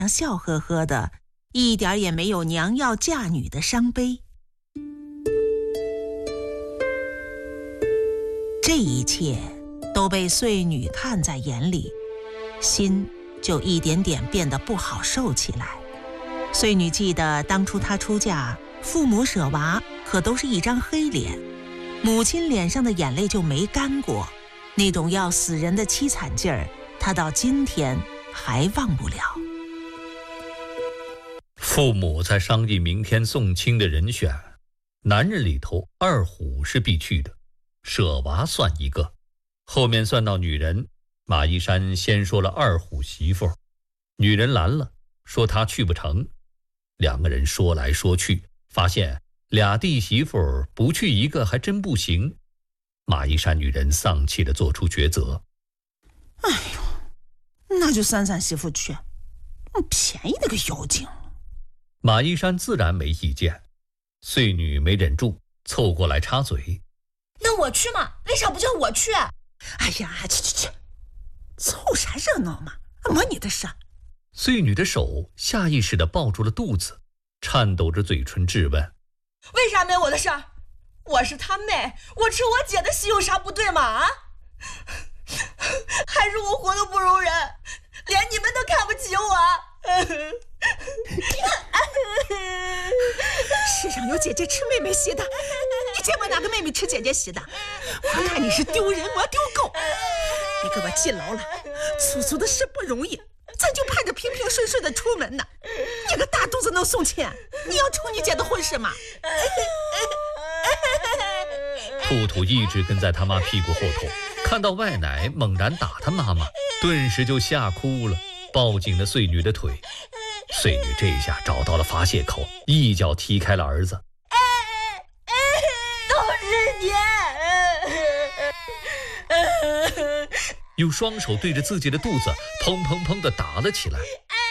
上笑呵呵的，一点也没有娘要嫁女的伤悲。这一切都被穗女看在眼里，心就一点点变得不好受起来。穗女记得当初她出嫁，父母舍娃可都是一张黑脸，母亲脸上的眼泪就没干过，那种要死人的凄惨劲儿，她到今天还忘不了。 父母在商议明天送亲的人选，男人里头二虎是必去的，舍娃算一个，后面算到女人，马一山先说了二虎媳妇，女人拦了，说她去不成。两个人说来说去，发现俩弟媳妇不去一个还真不行。马一山女人丧气地做出抉择， 哎呦，那就三媳妇去，便宜那个妖精。 马一山自然没意见，穗女没忍住凑过来插嘴， 那我去嘛，为啥不叫我去？ 哎呀，去，凑啥热闹嘛，没你的事。 穗女的手下意识地抱住了肚子，颤抖着嘴唇质问， 为啥没我的事儿？我是他妹，我吃我姐的席有啥不对吗？啊？还是我活得不如人，连你们都看不起我。 世上有姐姐吃妹妹席的，你见过哪个妹妹吃姐姐席的？我看你是丢人，我丢狗。别给我记牢了，粗的事不容易，咱就盼着平平顺顺的出门呢。你个大肚子能送亲，你要出你姐的婚事吗？ 兔兔一直跟在他妈屁股后头，看到外奶猛然打他妈妈，顿时就吓哭了，抱紧了穗女的腿。穗女这下找到了发泄口，一脚踢开了儿子。 都是你！ 用双手对着自己的肚子砰砰砰地打了起来。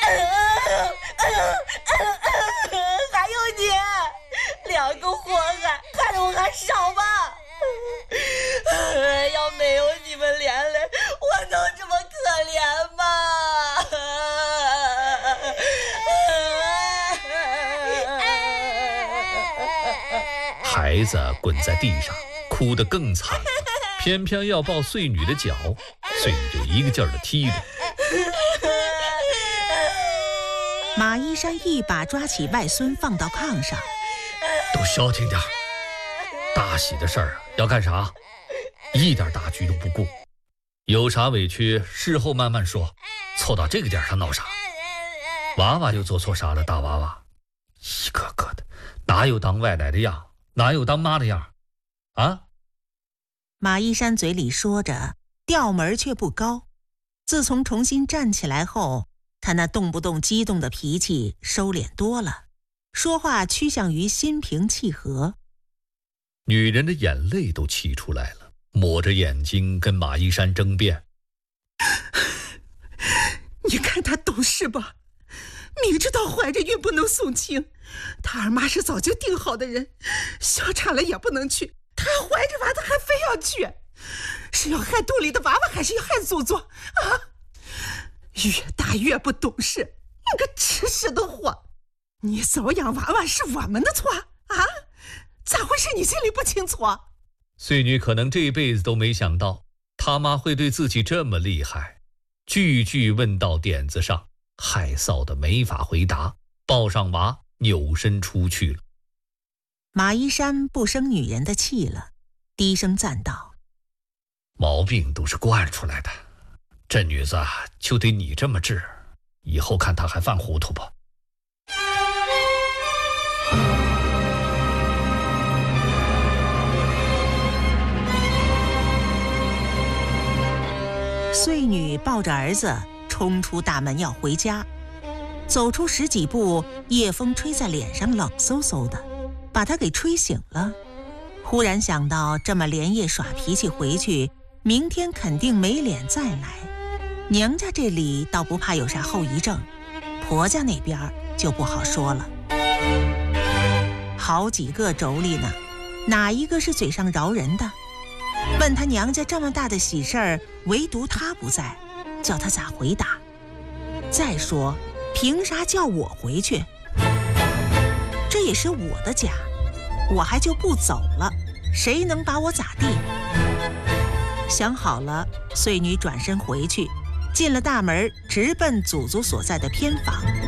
还有你，两个祸害，看着我还少吗？要没有你们连累，我能这么可怜吗？ 孩子滚在地上，哭得更惨了，偏偏要抱穗女的脚，穗女就一个劲儿地踢着。 马一山一把抓起外孙放到炕上， 都消停点，大喜的事儿要干啥？一点大局都不顾，有啥委屈事后慢慢说，凑到这个点上闹啥？娃娃又做错啥了？大娃娃一个个的，哪有当外奶的样，哪有当妈的样啊？ 马一山嘴里说着，调门却不高。自从重新站起来后，他那动不动激动的脾气收敛多了，说话趋向于心平气和。 女人的眼泪都气出来了，抹着眼睛跟马一山争辩， 你看他懂事吧，明知道怀着孕不能送亲，他二妈是早就定好的人，小产了也不能去，他怀着娃他还非要去，是要害肚里的娃娃还是要害祖宗啊？越大越不懂事，你个吃屎的货！你早养娃娃是我们的错啊？咋回事？你心里不清楚？ 穗女可能这辈子都没想到他妈会对自己这么厉害，句句问到点子上，害臊的没法回答，抱上娃扭身出去了。 马一山不生女人的气了，低声赞道： 毛病都是惯出来的，这女子就得你这么治，以后看她还犯糊涂不？ 穗女抱着儿子冲出大门要回家，走出10几步，夜风吹在脸上冷飕飕的，把她给吹醒了。忽然想到这么连夜耍脾气回去，明天肯定没脸再来。娘家这里倒不怕有啥后遗症，婆家那边就不好说了。好几个妯娌呢，哪一个是嘴上饶人的？问他娘家这么大的喜事儿，唯独他不在，叫他咋回答？再说凭啥叫我回去？这也是我的家，我还就不走了，谁能把我咋地？想好了，穗女转身回去，进了大门，直奔祖祖所在的偏房。